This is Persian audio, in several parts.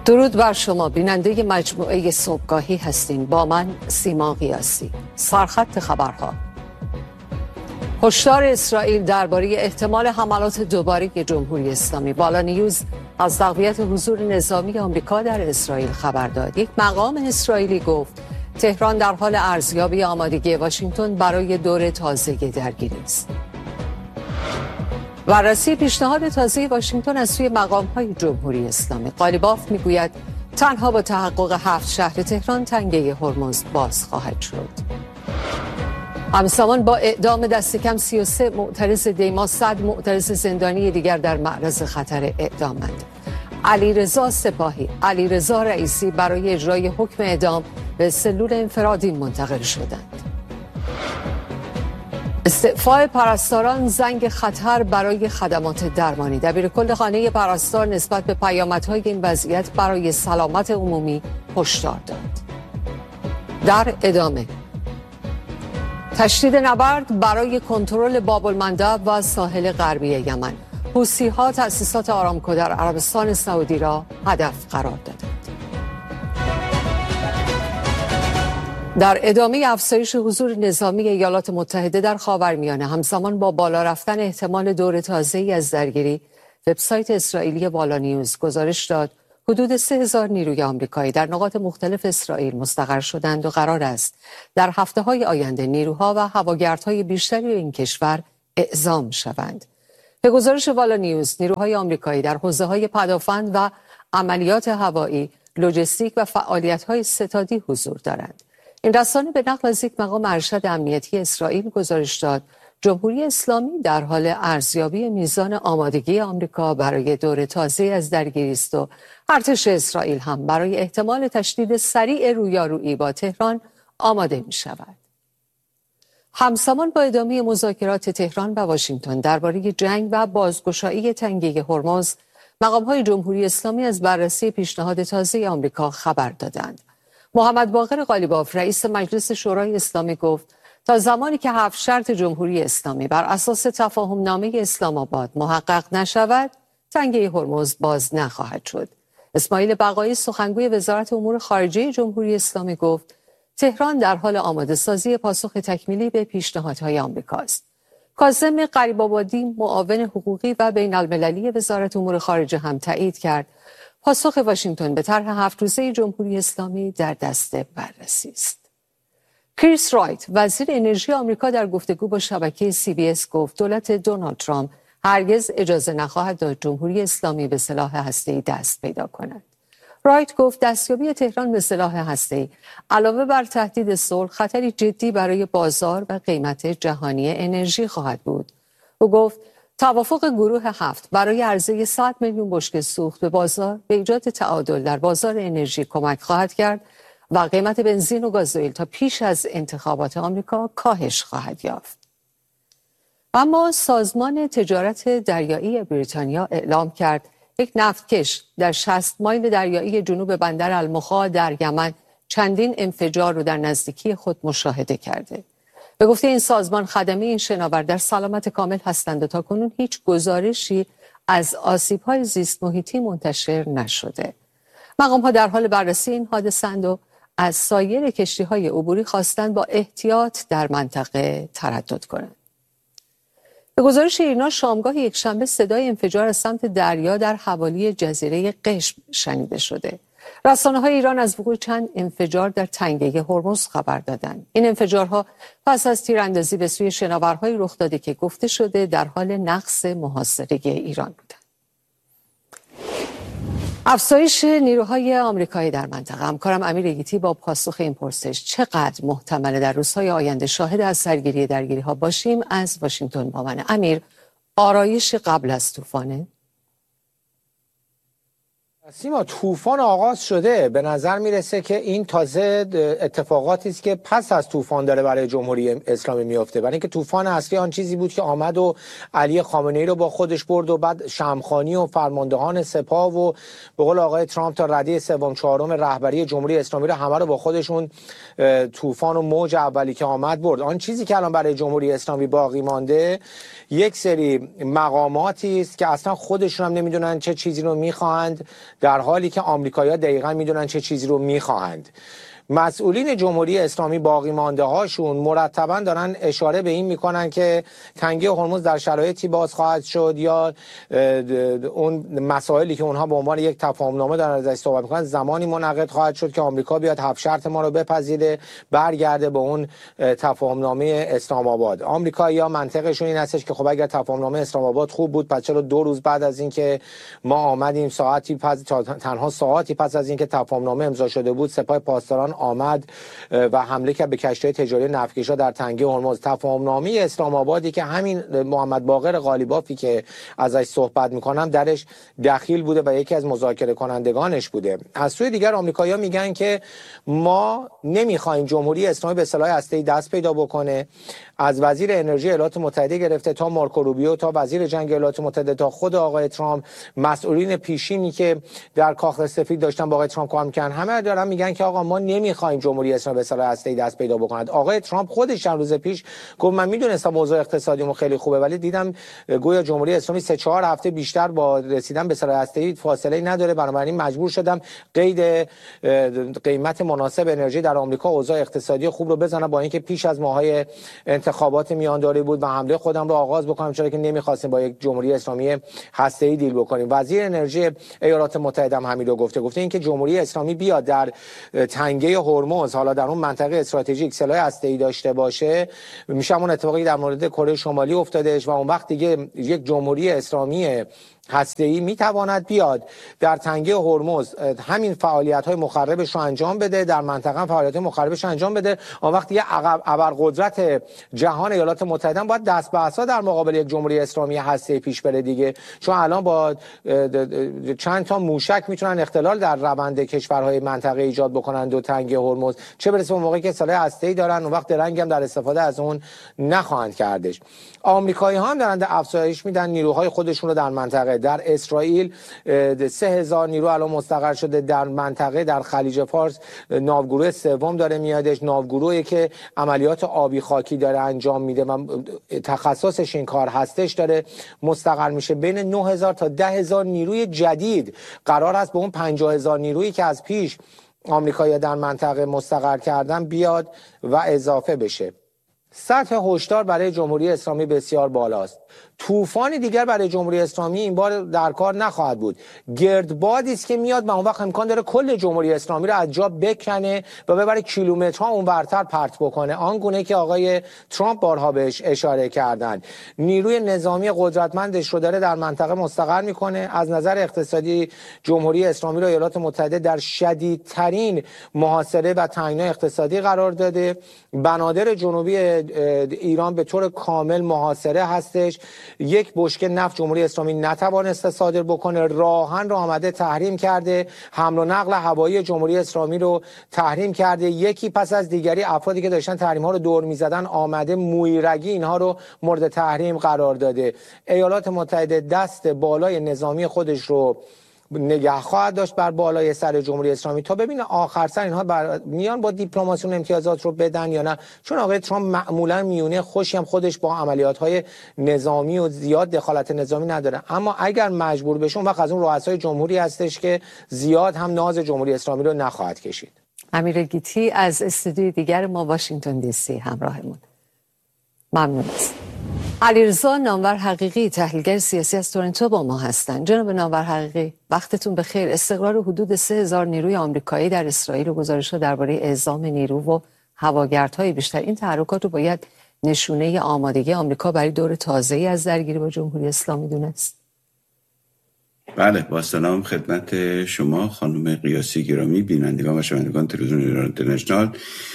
درود بر شما بیننده مجموعه صبحگاهی هستین. با من سیما قیاسی. سرخط خبرها: هشدار اسرائیل درباره احتمال حملات دوباره جمهوری اسلامی. بالا نیوز از تقویت حضور نظامی آمریکا در اسرائیل خبر داد. یک مقام اسرائیلی گفت تهران در حال ارزیابی آمادگی واشنگتن برای دور تازه درگیری است. بررسی پیشنهاد تازه واشنگتن از سوی مقام‌های جمهوری اسلامی. قالیباف میگوید تنها با تحقق 7 شهر تهران تنگه هرمز باز خواهد شد. همزمان با اعدام دست کم 33 معترض دیما، 100 معترض زندانی دیگر در معرض خطر اعدامند. علیرضا سپاهی، علیرضا رئیسی برای اجرای حکم اعدام به سلول انفرادی منتقل شدند. استعفای پرستاران زنگ خطر برای خدمات درمانی. دبیرکل خانه پرستار نسبت به پیامدهای این وضعیت برای سلامت عمومی هشدار داد. در ادامه تشدید نبرد برای کنترل باب المندب و ساحل غربی یمن. حوثی‌ها تأسیسات آرامکو در عربستان سعودی را هدف قرار دادند. در ادامه افزایش حضور نظامی ایالات متحده در خاورمیانه، همزمان با بالا رفتن احتمال دور تازه‌ای از درگیری، وبسایت اسرائیلی بالا نیوز گزارش داد حدود 3000 نیروی آمریکایی در نقاط مختلف اسرائیل مستقر شدند و قرار است در هفته‌های آینده نیروها و هواگردهای بیشتری این کشور اعزام شوند. به گزارش بالا نیوز، نیروهای آمریکایی در حوزه‌های پدافند و عملیات هوایی، لوجستیک و فعالیت‌های ستادی حضور دارند. این رسانه به نقل از یک مقام ارشد امنیتی اسرائیل گزارش داد جمهوری اسلامی در حال ارزیابی میزان آمادگی آمریکا برای دور تازه از درگیری است و ارتش اسرائیل هم برای احتمال تشدید سریع رویارویی با تهران آماده می شود. همزمان با ادامه مذاکرات تهران و واشنگتن درباره جنگ و بازگشایی تنگه هرمز، مقام‌های جمهوری اسلامی از بررسی پیشنهاد تازه آمریکا خبر دادند. محمد باقر قالیباف، رئیس مجلس شورای اسلامی، گفت تا زمانی که 7 شرط جمهوری اسلامی بر اساس تفاهم نامه اسلام آباد محقق نشود، تنگه هرمز باز نخواهد شد. اسماعیل بقایی، سخنگوی وزارت امور خارجه جمهوری اسلامی، گفت تهران در حال آماده سازی پاسخ تکمیلی به پیشنهادهای آمریکا است. کاظم غریب‌آبادی، معاون حقوقی و بین المللی وزارت امور خارجه، هم تایید کرد پاسخ واشنگتن به طرح 7 روزه جمهوری اسلامی در دست بررسی است. کریس رایت، وزیر انرژی آمریکا، در گفتگو با شبکه CBS گفت دولت دونالد ترامپ هرگز اجازه نخواهد داد جمهوری اسلامی به سلاح هسته‌ای دست پیدا کند. رایت گفت دستیابی تهران به سلاح هسته‌ای علاوه بر تهدید صلح، خطری جدی برای بازار و قیمت جهانی انرژی خواهد بود. او گفت توافق گروه 7 برای عرضه 100 میلیون بشکه سوخت به بازار به ایجاد تعادل در بازار انرژی کمک خواهد کرد و قیمت بنزین و گازوئیل تا پیش از انتخابات آمریکا کاهش خواهد یافت. اما سازمان تجارت دریایی بریتانیا اعلام کرد یک نفتکش در 60 مایل دریایی جنوب بندر المخا در یمن چندین انفجار رو در نزدیکی خود مشاهده کرده. به گفته این سازمان، خدمه این شناور در سلامت کامل هستند و تاکنون هیچ گزارشی از آسیب‌های زیست محیطی منتشر نشده. مقام‌ها در حال بررسی این حادثه‌اند و از سایر کشتی‌های عبوری خواستند با احتیاط در منطقه تردد کنند. به گزارش ایرنا، شامگاه یکشنبه صدای انفجار از سمت دریا در حوالی جزیره قشم شنیده شده. رسانه‌های ایران از وقوع چند انفجار در تنگه هرمز خبر دادند. این انفجارها پس از تیراندازی به سوی شناورهایی رخ داده که گفته شده در حال نقض محاصره ایران بودند. افزایش نیروهای آمریکایی در منطقه. همکارم امیر گیتی با پاسخ این پرسش چقدر محتمل در روزهای آینده شاهد از درگیری‌ها باشیم از واشنگتن با من. امیر، آرایش قبل از طوفانه؟ سیما، طوفان آغاز شده. به نظر میرسه که این تازه اتفاقاتی است که پس از طوفان داره برای جمهوری اسلامی میفته. برای اینکه طوفان اصلی آن چیزی بود که آمد و علی خامنه‌ای رو با خودش برد و بعد شمخانی و فرماندهان سپاه و به قول آقای ترامپ تا رده سوم چهارم رهبری جمهوری اسلامی رو همه رو با خودشون طوفان و موج اولی که آمد برد. آن چیزی که الان برای جمهوری اسلامی باقی مانده یک سری مقاماتی است که اصلا خودشون هم نمیدونن چه چیزی رو میخواهند. در حالی که آمریکایی‌ها دقیقاً میدونن چه چیزی رو میخواهند. مسئولین جمهوری اسلامی باقی مانده هاشون مرتبا دارن اشاره به این میکنن که تنگه هرمز در شرایطی باز خواهد شد یا اون مسائلی که اونها به عنوان یک تفاهمنامه در ازش صحبت میکنن زمانی منعقد خواهد شد که آمریکا بیاد 7 شرط ما رو بپذیره، برگرده به اون تفاهمنامه اسلام آباد. آمریکایی‌ها منطقشون این هستش که خب اگر تفاهمنامه اسلام آباد خوب بود، پس چرا 2 روز بعد از اینکه ما آمدیم تنها ساعتی پس از اینکه تفاهمنامه امضا شده بود، سپاه پاسداران آمد و حمله کرد به کشتی تجاری نفتکشا در تنگه هرمز. تفاهمنامه اسلام آبادی که همین محمد باقر غالیبافی که ازش صحبت میکنم درش دخیل بوده و یکی از مذاکره کنندگانش بوده. از سوی دیگر آمریکایی‌ها میگن که ما نمیخوایم جمهوری اسلامی به سلاح هسته‌ای دست پیدا بکنه. از وزیر انرژی ایالات متحده گرفته تا مارکو روبیو تا وزیر جنگ ایالات متحده تا خود آقای ترامپ، مسئولین پیشینی که در کاخ سفید داشتن با آقای ترامپ کار می‌کردن، همه دارن میگن که آقا ما نمیخوایم جمهوری اسلامی به سلاح هسته‌ای دست پیدا بکند. آقای ترامپ خودش چند روز پیش گفت من میدونستم اوضاع اقتصادیمون خیلی خوبه ولی دیدم گویا جمهوری اسلامی 3-4 هفته بیشتر با رسیدن به سلاح هسته‌ای فاصله نداره، بنابراین مجبور شدم قید قیمت مناسب انرژی در آمریکا اوضاع اقتصادی خوب رو بزنم با اینکه پیش از ماهای انتخابات میانداری بود و حمله خودم رو آغاز بکنم، چرا که نمیخواستیم با یک جمهوری اسلامی هسته‌ای دیل بکنیم. وزیر انرژی ایالات متحده هم همین رو گفته اینکه جمهوری اسلامی بیاد در تنگه هرمز، حالا در اون منطقه استراتژیک، سلاح هسته‌ای داشته باشه، میشه اون اتفاقی در مورد کره شمالی افتادهش و اون وقت دیگه یک جمهوری اسلامی هسته‌ای میتواند بیاد در تنگه هرمز همین فعالیت‌های مخربش رو انجام بده، در منطقه فعالیت‌های مخربش رو انجام بده. اون وقت دیگه ابرقدرت جهان ایالات متحده باید دست به عصا در مقابل یک جمهوری اسلامی هسته‌ای پیش بره دیگه، چون الان با چند تا موشک میتونن اختلال در روند کشورهای منطقه ایجاد بکنن دو تنگه هرمز، چه برسه اون موقعی که سلاح هسته‌ای دارن، اون وقت درنگ هم در استفاده از اون نخواهند کردش. آمریکایی‌ها هم دارن افزایش میدن نیروهای خودشون رو در منطقه. در اسرائیل 3000 نیرو الان مستقر شده در منطقه. در خلیج فارس ناوگروه سوم داره میادش، ناوگروهی که عملیات آبی خاکی داره انجام میده و تخصصش این کار هستش، داره مستقر میشه. بین 9000 تا 10000 نیروی جدید قرار است به اون 50000 نیرویی که از پیش آمریکایی‌ها در منطقه مستقر کردن بیاد و اضافه بشه. سطح هشدار برای جمهوری اسلامی بسیار بالاست. طوفانی دیگر برای جمهوری اسلامی این بار در کار نخواهد بود. گردبادی است که میاد و اون وقت امکان داره کل جمهوری اسلامی رو از جا بکنه و ببره کیلومترها اونورتر پرت بکنه، آنگونه که آقای ترامپ بارها بهش اشاره کردن. نیروی نظامی قدرتمندش رو داره در منطقه مستقر میکنه. از نظر اقتصادی جمهوری اسلامی رو ایالات متحده در شدیدترین محاصره و تنگنای اقتصادی قرار داده. بنادر جنوبی ایران به طور کامل محاصره هستش. یک بشکه نفت جمهوری اسلامی نتوانسته صادر بکنه. راهن رو آمده تحریم کرده، حمل و نقل هوایی جمهوری اسلامی رو تحریم کرده. یکی پس از دیگری افرادی که داشتن تحریم ها رو دور میزدن آمده مویرگی اینها رو مورد تحریم قرار داده. ایالات متحده دست بالای نظامی خودش رو نگه خواهد داشت بر بالای سر جمهوری اسلامی تا ببینه آخر سر اینها میان با دیپلماسی امتیازات رو بدن یا نه، چون آقای ترامپ معمولا میونه خوشی هم خودش با عملیات‌های نظامی و زیاد دخالت نظامی نداره، اما اگر مجبور بشه اون وقت از اون رؤسای جمهوری هستش که زیاد هم ناز جمهوری اسلامی رو نخواهد کشید. امیر گیتی از استودیوی دیگر ما واشنگتن دی سی همراهمون. ممنون است. علیرضا نامور حقیقی تحلیلگر سیاسی از تورنتو با ما هستند. جناب نامور حقیقی وقتتون بخیر. استقرار حدود 3000 نیروی آمریکایی در اسرائیل و گزارش‌ها درباره اعزام نیرو و هواگردهای بیشتر، این تحرکات رو باید نشونه آمادگی آمریکا برای دور تازه‌ای از درگیری با جمهوری اسلامی دونست؟ بله، با سلام خدمت شما خانم قیاسی گرامی، بینندگان و شنوندگان تلویزیون ایران اینترنشنال.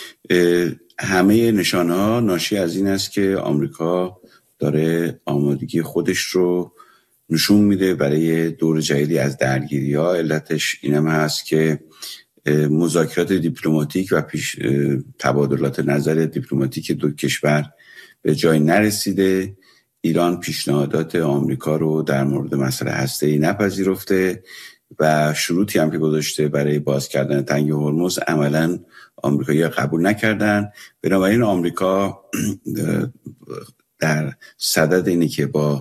همه نشانه‌ها ناشی از این است که آمریکا داره آمادگی خودش رو نشون میده برای دور جدیدی از درگیری‌ها. علتش اینم هست که مذاکرات دیپلماتیک و تبادلات نظر دیپلماتیک دو کشور به جای نرسیده. ایران پیشنهادات آمریکا رو در مورد مسئله هسته‌ای نپذیرفته و شروطی هم که گذاشته برای باز کردن تنگه هرمز عملاً آمریکایی‌ها قبول نکردن. بنابراین آمریکا در صدد اینه که با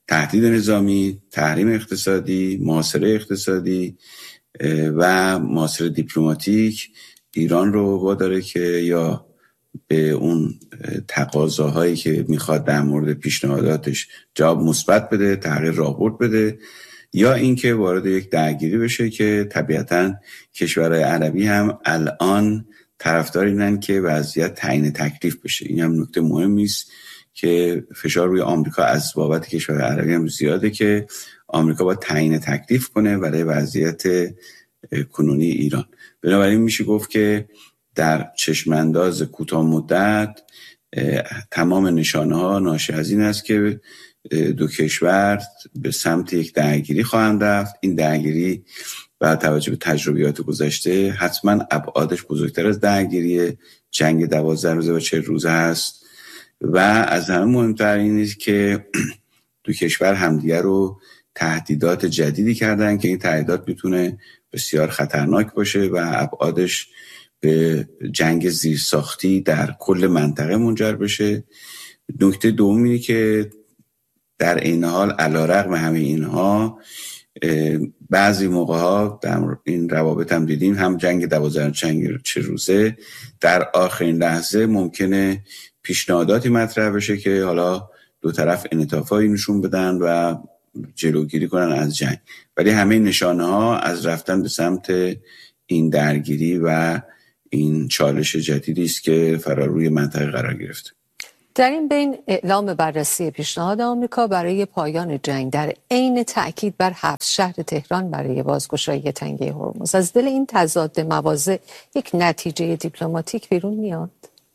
تهدید نظامی، تحریم اقتصادی، محاصره اقتصادی و محاصره دیپلماتیک ایران رو واداره که یا به اون تقاضاهایی که میخواد در مورد پیشنهاداتش جواب مثبت بده، تغییر راهبرد بده، یا اینکه وارد یک درگیری بشه که طبیعتاً کشورهای عربی هم الان طرفدار اینن که وضعیت تعیین تکلیف بشه. این هم نکته مهمی است که فشار روی آمریکا از بابت کشورهای عربی هم زیاده که آمریکا باید تعیین تکلیف کنه برای وضعیت کنونی ایران. بنابراین میشه گفت که در چشمانداز کوتاه مدت تمام نشانه ها ناشی از این است که دو کشور به سمت یک درگیری خواهند رفت. این درگیری با توجه به تجربیات گذشته حتما ابعادش بزرگتر از درگیری جنگ 12 روزه و 40 روزه هست و از همه مهمتر این است که دو کشور همدیگر رو تهدیدات جدیدی کردن که این تهدیدات میتونه بسیار خطرناک باشه و ابعادش به جنگ زیرساختی در کل منطقه منجر بشه. نکته دوم اینه که در این حال علیرغم همه اینها بعضی موقع‌ها در این روابط هم دیدیم هم جنگ 12 چه روزه در آخرین لحظه ممکنه پیشنهاداتی مطرح بشه که حالا دو طرف انعطافایی نشون بدن و جلوگیری کنن از جنگ، ولی همه نشانه ها از رفتن به سمت این درگیری و این چالش جدیدی است که فراروی منطقه قرار گرفته. در این بین اعلام بررسی پیشنهاد آمریکا برای پایان جنگ در عین تأکید بر حبس شهر تهران برای بازگشایی تنگه هرمز، از دل این تضاد مواضع یک نتیجه دیپلماتیک بیرون میاد؟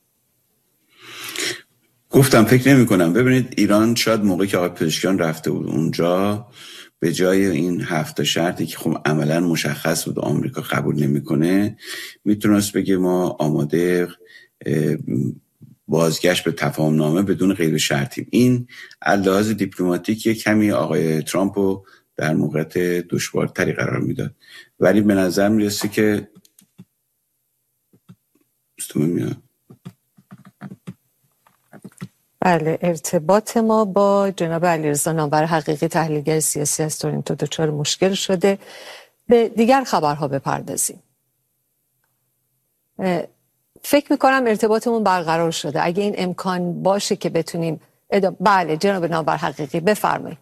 گفتم فکر نمی کنم. ببینید ایران شاید موقعی که آقای پزشکیان رفته بود اونجا به جای این 7 شرطی که خب عملا مشخص بود آمریکا قبول نمیکنه میتونست بگه ما آماده بازگشت به تفاهم نامه بدون غیر شرطیم. این لحاظ دیپلماتیک یک کمی آقای ترامپ رو در موقعیت دشوارتری قرار میداد، ولی به نظر میرسه که بله، ارتباط ما با جناب علیرضا نامور حقیقی تحلیلگر سیاسی از تورنتو دچار مشکل شده. به دیگر خبرها بپردازیم. فکر میکنم ارتباطمون برقرار شده. اگه این امکان باشه که بتونیم بله جناب نامور حقیقی بفرمایید.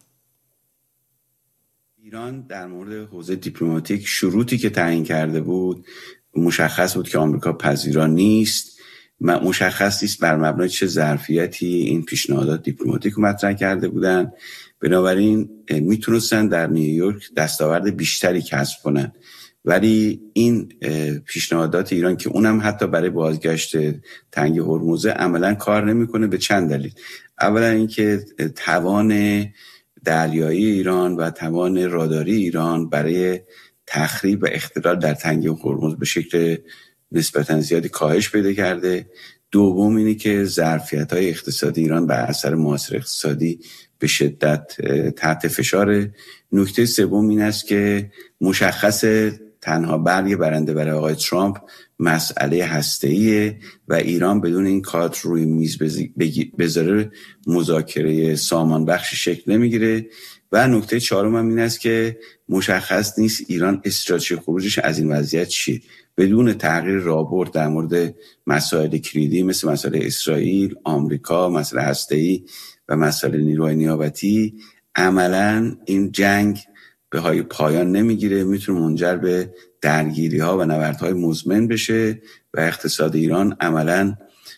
ایران در مورد حوزه دیپلماتیک شروطی که تعیین کرده بود مشخص بود که آمریکا پذیرا نیست. مشخص نیست بر مبنای چه ظرفیتی این پیشنهادات دیپلماتیک رو مطرح کرده بودن. بنابراین میتونستن در نیویورک دستاورد بیشتری کسب کنن، ولی این پیشنهادات ایران که اونم حتی برای بازگشت تنگه هرمز عملا کار نمیکنه به چند دلیل. اولا اینکه توان دریایی ایران و توان راداری ایران برای تخریب و اختلال در تنگه هرمز به شکل نسبتاً زیادی کاهش پیدا کرده. دوم اینه که ظرفیت‌های اقتصادی ایران بر اثر محاصره اقتصادی به شدت تحت فشار. نکته سوم این است که مشخص تنها برگ برنده برای آقای ترامپ مسئله هسته‌ایه و ایران بدون این کارت روی میز بذاره مذاکره سامان بخش شکل نمیگیره. و نکته چهارم هم این است که مشخص نیست ایران استراتژی خروجش از این وضعیت چیه. بدون تغییر راهبرد در مورد مسائل کلیدی مثل مسائل اسرائیل، آمریکا، مسائل هسته‌ای و مسائل نیروهای نیابتی عملاً این جنگ به پایان نمیگیره، میتونه منجر به درگیری ها و نبردهای مزمن بشه و اقتصاد ایران عملاً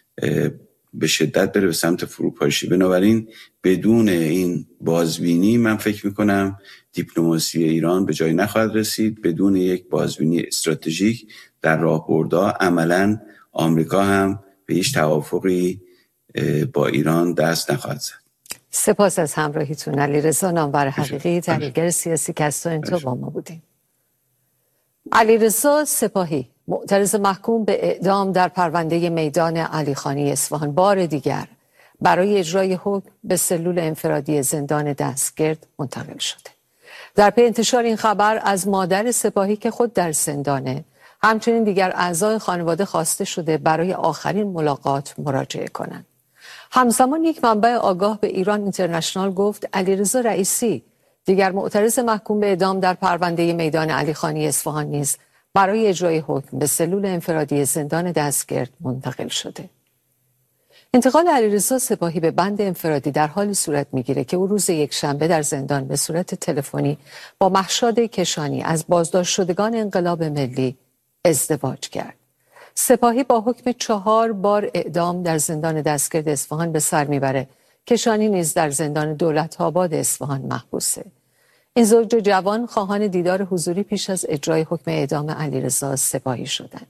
به شدت بره به سمت فروپاشی. بنابراین بدون این بازبینی من فکر میکنم دیپلماسی ایران به جای نخواهد رسید. بدون یک بازبینی استراتژیک در راهبردها عملاً آمریکا هم به هیچ توافقی با ایران دست نخواهد زد. سپاس از همراهیتون. علیرضا نامور حقیقی تحلیلگر سیاسی که از تورنتو با ما بودیم. علیرضا سپاهی معترض محکوم به اعدام در پرونده میدان علیخانی اصفهان بار دیگر برای اجرای حکم به سلول انفرادی زندان دستگرد منتقل شده. در پی انتشار این خبر از مادر سپاهی که خود در زندانه، همچنین دیگر اعضای خانواده خواسته شده برای آخرین ملاقات مراجعه کنند. همزمان یک منبع آگاه به ایران اینترنشنال گفت علیرضا رئیسی، دیگر معترض محکوم به اعدام در پرونده میدان علیخانی اصفهان نیز برای اجرای حکم به سلول انفرادی زندان دستگرد منتقل شده. انتقال علیرضا سپاهی به بند انفرادی در حال صورت میگیره که او روز یکشنبه در زندان به صورت تلفنی با مهشاد کشانی از بازداشت شدگان انقلاب ملی ازدواج کرد. سپاهی با حکم 4 بار اعدام در زندان دستگرد اصفهان به سر میبره. کشانی نیز در زندان دولت‌آباد اصفهان محبوسه. این زوج جوان خواهان دیدار حضوری پیش از اجرای حکم اعدام علیرضا سپاهی شدند.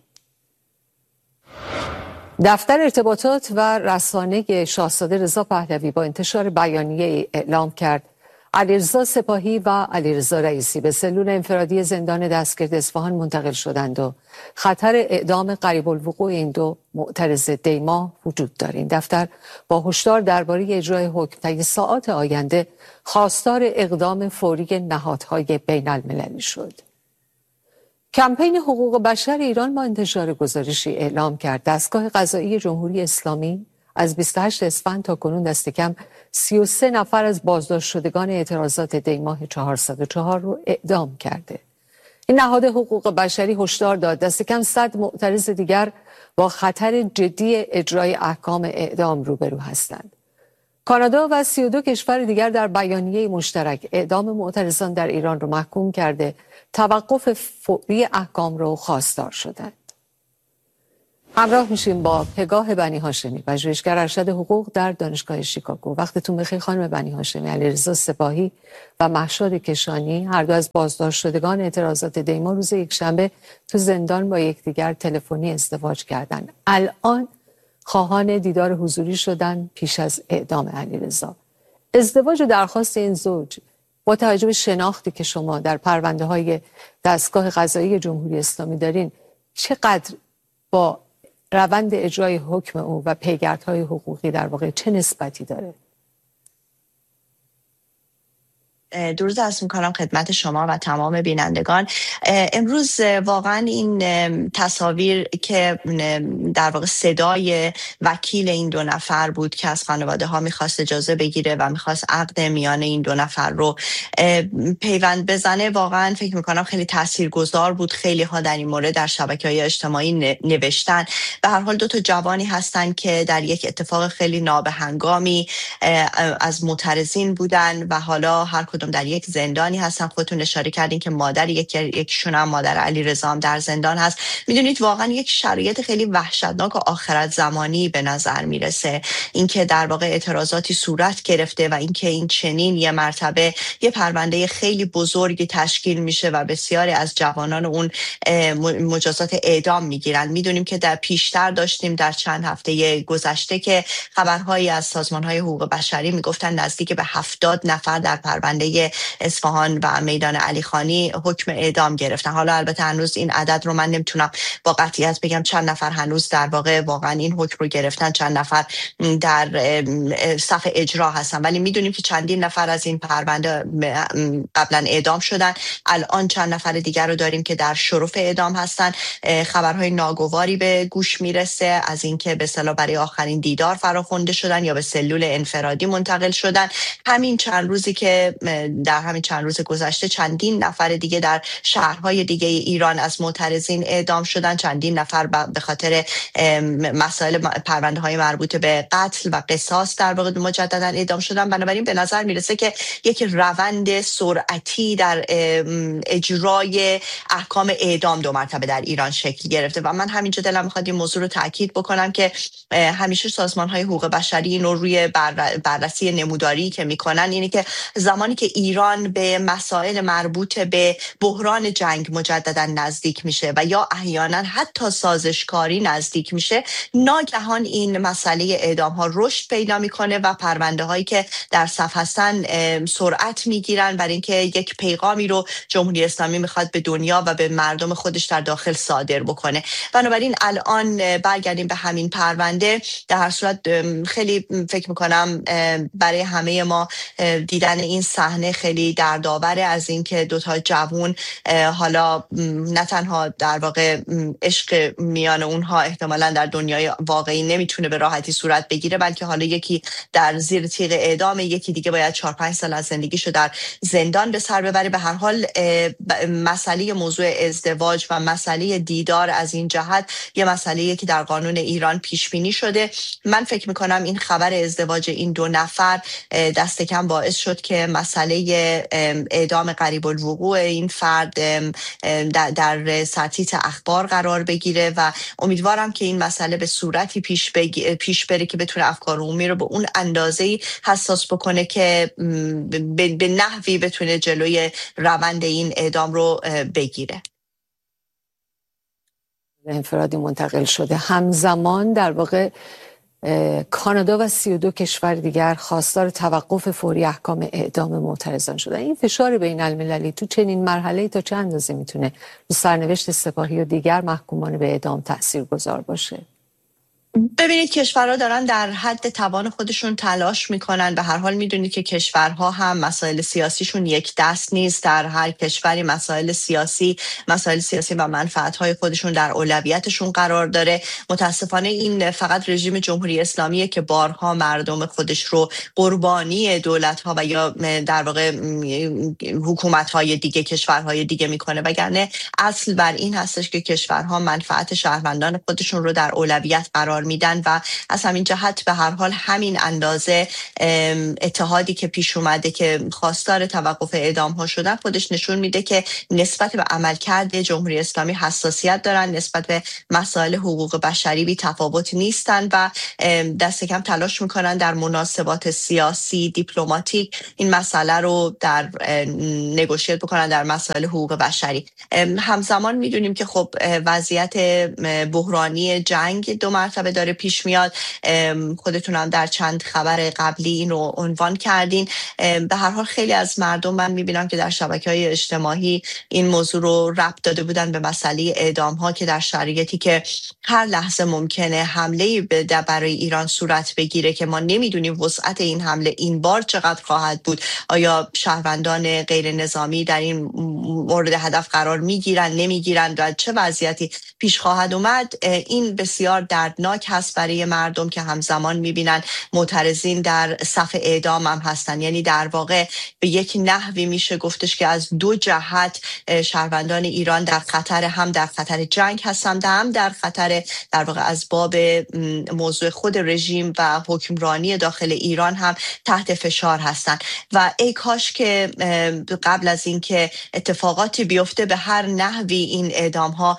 دفتر ارتباطات و رسانه شاهزاده رضا پهلوی با انتشار بیانیه اعلام کرد علیرضا سپاهی و علیرضا رئیسی به سلول انفرادی زندان دستگرد اصفهان منتقل شدند و خطر اعدام قریب الوقوع این دو معترض دیما وجود دارد. این دفتر با هشدار درباره اجرای حکم طی ساعات آینده خواستار اقدام فوری نهادهای بین المللی شد. کمپین حقوق بشر ایران با انتشار گزارشی اعلام کرد دستگاه قضایی جمهوری اسلامی از 28 اسفند تا کنون دست کم 33 نفر از بازداشت شدگان اعتراضات دیماه 404 رو اعدام کرده. این نهاد حقوق بشری هشدار داد دست کم 100 معترض دیگر با خطر جدی اجرای احکام اعدام روبرو هستند. کانادا و 32 کشور دیگر در بیانیه مشترک اعدام معترضان در ایران رو محکوم کرده توقف فوری احکام رو خواستار شدند. همراه میشیم با پگاه بنی هاشمی، پژوهشگر ارشد حقوق در دانشگاه شیکاگو. وقتتون بخیر خانم بنی هاشمی. علیرضا سپاهی و مهشاد کشانی هر دو از بازداشت شدگان اعتراضات دیما روز یکشنبه تو زندان با یکدیگر تلفنی ازدواج کردند. الان خواهان دیدار حضوری شدن پیش از اعدام علیرضا. ازدواج و درخواست این زوج با توجه به شناختی که شما در پرونده های دستگاه قضایی جمهوری اسلامی دارین، چقدر با روند اجرای حکم او و پیگردهای حقوقی در واقع چه نسبتی داره؟ درود عرض می‌کنم خدمت شما و تمام بینندگان. امروز واقعا این تصاویر که در واقع صدای وکیل این دو نفر بود که از خانواده ها میخواست اجازه بگیره و میخواست عقد میان این دو نفر رو پیوند بزنه، واقعا فکر میکنم خیلی تاثیرگذار بود. خیلی ها در این مورد در شبکه‌های اجتماعی نوشتن. به هر حال دو تا جوانی هستن که در یک اتفاق خیلی نابهنگامی از معترضین بودن و حالا هر در یک زندانی هستن. خودتون اشاره کردین که مادر یکیشون هم مادر علیرضا هم در زندان هست. میدونید واقعا یک شرایط خیلی وحشتناک و آخرت زمانی به نظر میرسه اینکه در واقع اعتراضاتی صورت گرفته و اینکه این چنین یه مرتبه یه پرونده خیلی بزرگی تشکیل میشه و بسیاری از جوانان اون مجازات اعدام میگیرن. میدونیم که در پیشتر داشتیم در چند هفته گذشته که خبرهایی از سازمان‌های حقوق بشری میگفتن نزدیک به 70 نفر در پرونده اصفهان و میدان علیخانی حکم اعدام گرفتن. حالا البته هنوز این عدد رو من نمیتونم با قطعیت بگم چند نفر هنوز در واقع واقعا این حکم رو گرفتن، چند نفر در صف اجرا هستن، ولی میدونیم که چندین نفر از این پرونده قبلا اعدام شدن. الان چند نفر دیگر رو داریم که در شرف اعدام هستن. خبرهای ناگواری به گوش میرسه از اینکه به اصطلاح برای آخرین دیدار فراخوانده شدن یا به سلول انفرادی منتقل شدن. همین چند روزی که در همین چند روز گذشته چندین نفر دیگه در شهرهای دیگه ایران از معترضین اعدام شدن. چندین نفر به خاطر مسائل پرونده های مربوط به قتل و قصاص در واقع مجددا اعدام شدن. بنابراین به نظر میرسه که یک روند سرعتی در اجرای احکام اعدام دو مرتبه در ایران شکل گرفته و من همینجا دلم میخواد این موضوع رو تاکید بکنم که همیشه سازمان های حقوق بشری اینو روی بررسی نموداری که میکنن اینه که زمانی که ایران به مسائل مربوط به بحران جنگ مجددا نزدیک میشه و یا احیانا حتی سازشکاری نزدیک میشه، ناگهان این مسئله اعدام ها رشد پیدا میکنه و پرونده هایی که در صف هستن سرعت میگیرن برای اینکه یک پیغامی رو جمهوری اسلامی میخواد به دنیا و به مردم خودش در داخل صادر بکنه. بنابراین الان برگردیم به همین پرونده. در هر صورت خیلی فکر میکنم برای همه ما دیدن این صحنه صحنه خیلی دردآور از این که دوتا جوون حالا نه تنها در واقع عشق میان اونها احتمالاً در دنیای واقعی نمیتونه به راحتی صورت بگیره، بلکه حالا یکی در زیر تیغ اعدام، یکی دیگه باید 4-5 سال از زندگیشو در زندان به سر ببره. به هر حال مسئله موضوع ازدواج و مسئله دیدار از این جهت یه مسئله‌ای که در قانون ایران پیش بینی شده. من فکر میکنم این خبر ازدواج این دو نفر دست کم باعث شد که مسئله اعدام قریب الوقوع این فرد در سطح اخبار قرار بگیره و امیدوارم که این مسئله به صورتی پیش بره که بتونه افکار عمومی رو به اون اندازه‌ای حساس بکنه که به نحوی بتونه جلوی روند این اعدام رو بگیره. انفرادی منتقل شده. همزمان در واقع کانادا و 32 کشور دیگر خواستار توقف فوری احکام اعدام معترضان شدن. این فشار بین المللی تو چنین مرحله‌ای تا چه اندازه میتونه رو سرنوشت سپاهی و دیگر محکومان به اعدام تاثیرگذار باشه؟ ببینید کشورها دارن در حد توان خودشون تلاش میکنن. به هر حال میدونید که کشورها هم مسائل سیاسیشون یک دست نیست. در هر کشوری مسائل سیاسی و منفعت‌های خودشون در اولویتشون قرار داره. متاسفانه این فقط رژیم جمهوری اسلامیه که بارها مردم خودش رو قربانی دولت‌ها و یا در واقع حکومت‌های دیگه، کشورهای دیگه میکنه، وگرنه اصل بر این هستش که کشورها منفعت شهروندان خودشون رو در اولویت قرار میدن و از همین جهت به هر حال همین اندازه اتحادی که پیش اومده که خواستار توقف اعدام ها شدن خودش نشون میده که نسبت به عملکرد جمهوری اسلامی حساسیت دارن، نسبت به مسائل حقوق بشری بی تفاوت نیستن و دست کم تلاش میکنن در مناسبات سیاسی دیپلماتیک این مسئله رو در نگوشیت بکنن در مسائل حقوق بشری. همزمان میدونیم که خب وضعیت بحرانی جنگ دو مرتبه داره پیش میاد. خودتون هم در چند خبر قبلی این رو عنوان کردین. به هر حال خیلی از مردم من میبینم که در شبکه‌های اجتماعی این موضوع رو ربط داده بودن به مسئله اعدام ها که در شرایطی که هر لحظه ممکنه حمله برای ایران صورت بگیره که ما نمیدونیم وسعت این حمله این بار چقدر خواهد بود. آیا شهروندان غیر نظامی در این مورد هدف قرار میگیرن نمیگیرن و چه وضعیتی پیش خواهد اومد؟ این بسیار دردناک هست برای مردم که همزمان میبینن معترضین در صف اعدام هم هستن. یعنی در واقع به یک نحوی میشه گفتش که از دو جهت شهروندان ایران در خطر، هم در خطر جنگ هستن، هم در خطر در واقع از باب موضوع خود رژیم و حکمرانی داخل ایران هم تحت فشار هستن و ای کاش که قبل از اینکه اتفاقاتی بیفته به هر نحوی این اعدام ها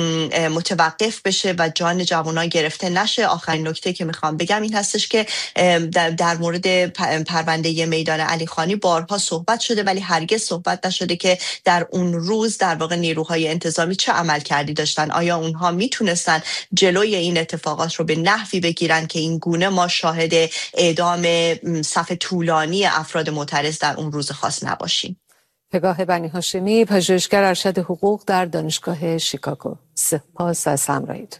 متوقف بشه و جان جوانان گرفته نشه. آخرین نکته که میخوام بگم این هستش که در مورد پرونده میدان علی خانی بارها صحبت شده ولی هرگز صحبت نشده که در اون روز در واقع نیروهای انتظامی چه عمل کردی داشتن. آیا اونها میتونستن جلوی این اتفاقات رو به نحوی بگیرن که این گونه ما شاهد اعدام صف طولانی افراد معترض در اون روز خاص نباشیم؟ پگاه بنی هاشمی، پژوهشگر ارشد حقوق در دانشگاه شیکاگو، سپاس از همراهیتون.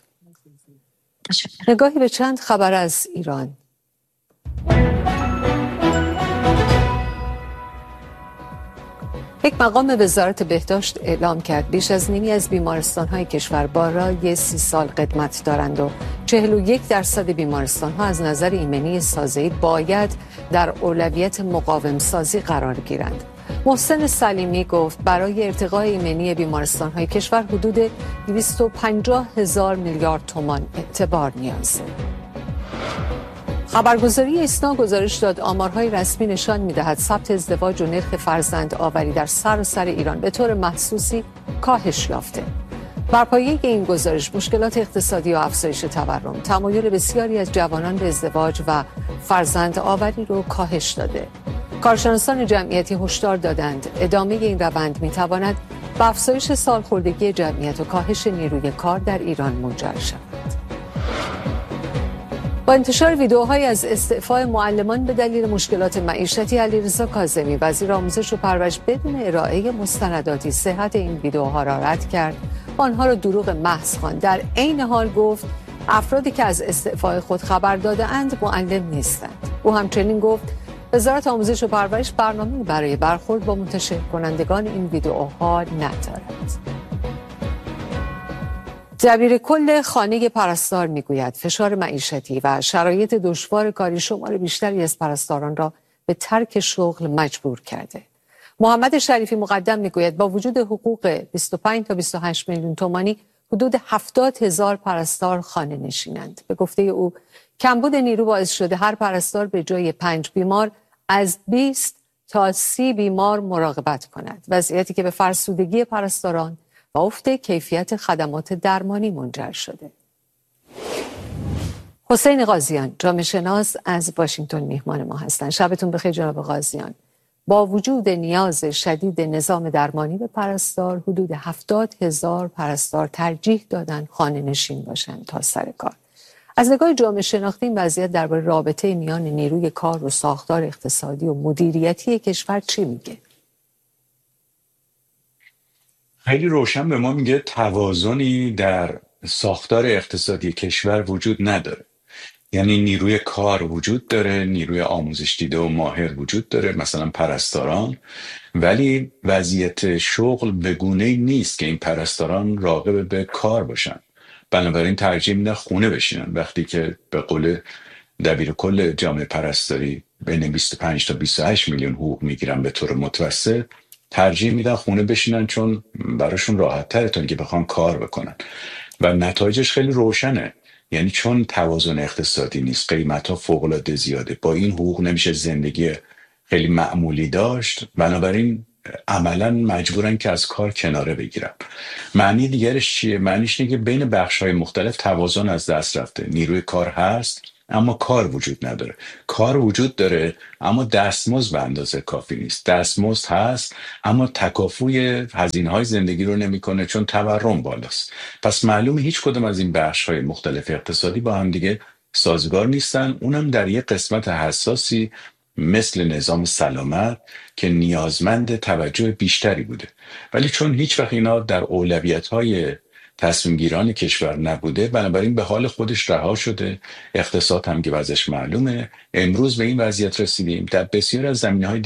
نگاهی به چند خبر از ایران. یک مقام وزارت بهداشت اعلام کرد بیش از نیمی از بیمارستان‌های کشور بالای 30 سال قدمت دارند و 41% بیمارستان‌ها از نظر ایمنی سازه‌ای باید در اولویت مقاوم سازی قرار گیرند. محسن سلیمی گفت برای ارتقای ایمنی بیمارستان‌های کشور حدود 250,000 میلیارد تومان اعتبار نیازه. خبرگزاری ایسنا گزارش داد آمارهای رسمی نشان می‌دهد ثبت ازدواج و نرخ فرزند آوری در سراسر ایران به طور محسوسی کاهش یافته. بر پایه این گزارش مشکلات اقتصادی و افزایش تورم تمایل بسیاری از جوانان به ازدواج و فرزند آوری رو کاهش داده. کارشناسان جمعیتی هشدار دادند ادامه این روند می‌تواند به افزایش سالخوردگی جمعیت و کاهش نیروی کار در ایران منجر شود. با انتشار ویدئوهای از استعفای معلمان به دلیل مشکلات معیشتی، علیرضا کاظمی وزیر آموزش و پرورش بدون ارائه مستنداتی صحت این ویدئوها را رد کرد و آنها را دروغ محض خواند. در عین حال گفت افرادی که از استعفای خود خبر داده‌اند معلم نیستند. او همچنین گفت وزارت آموزش و پرورش برنامه‌ای برای برخورد با منتشر کنندگان این ویدئوها ندارد. دبیرکل خانه پرستار میگوید فشار معیشتی و شرایط دشوار کاری شمار بیشتری از پرستاران را به ترک شغل مجبور کرده. محمد شریفی مقدم میگوید با وجود حقوق 25 تا 28 میلیون تومانی حدود 70,000 پرستار خانه نشینند. به گفته او کمبود نیرو باعث شده هر پرستار به جای 5 بیمار از 20 تا 30 بیمار مراقبت کند. وضعیتی که به فرسودگی پرستاران و افت کیفیت خدمات درمانی منجر شده. حسین قاضیان جامعه شناس از واشنگتن میهمان ما هستند. شبتون بخیر جناب قاضیان. با وجود نیاز شدید نظام درمانی به پرستار، حدود 70,000 پرستار ترجیح دادن خانه نشین باشند تا سر کار. از نگاه جامعه شناختی این وضعیت درباره رابطه میان نیروی کار و ساختار اقتصادی و مدیریتی کشور چی میگه؟ خیلی روشن به ما میگه توازنی در ساختار اقتصادی کشور وجود نداره. یعنی نیروی کار وجود داره، نیروی آموزش دیده و ماهر وجود داره، مثلا پرستاران، ولی وضعیت شغل به گونه‌ای نیست که این پرستاران راغب به کار باشن. بنابراین ترجیح میدن خونه بشینن. وقتی که به قول دبیر کل جامعه پرستاری بین 25 تا 28 میلیون حقوق میگیرن به طور متوسط، ترجیح میدن خونه بشینن چون براشون راحت تره تا اینکه بخوان کار بکنن و نتایجش خیلی روشنه. یعنی چون توازن اقتصادی نیست، قیمت‌ها فوق‌العاده زیاده، با این حقوق نمیشه زندگی خیلی معمولی داشت، بنابراین عملا مجبورن که از کار کناره بگیرن. معنی دیگرش چیه؟ معنیش اینه که بین بخش‌های مختلف توازن از دست رفته. نیروی کار هست اما کار وجود نداره، کار وجود داره اما دستمزد به اندازه کافی نیست، دستمزد هست اما تکافوی هزینه‌های زندگی رو نمیکنه چون تورم بالاست. پس معلومه هیچ کدوم از این بخش‌های مختلف اقتصادی با هم دیگه سازگار نیستن، اونم در یک قسمت حساسی مثل نظام سلامت که نیازمند توجه بیشتری بوده. ولی چون هیچ وقت اینا در اولویت‌های تصمیم گیران کشور نبوده، بنابراین به حال خودش رها شده. اقتصاد هم که وضعش معلومه. امروز به این وضعیت رسیدیم. در بسیار از زمینه‌های